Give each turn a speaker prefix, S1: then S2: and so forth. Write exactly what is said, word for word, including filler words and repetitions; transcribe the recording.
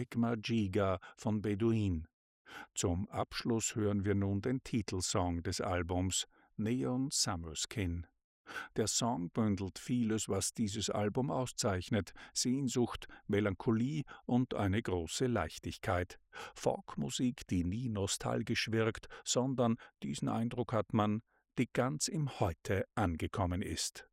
S1: Egma Giga von Beduin. Zum Abschluss hören wir nun den Titelsong des Albums, Neon Summer Skin. Der Song bündelt vieles, was dieses Album auszeichnet: Sehnsucht, Melancholie und eine große Leichtigkeit. Folkmusik, die nie nostalgisch wirkt, sondern, diesen Eindruck hat man, die ganz im Heute angekommen ist.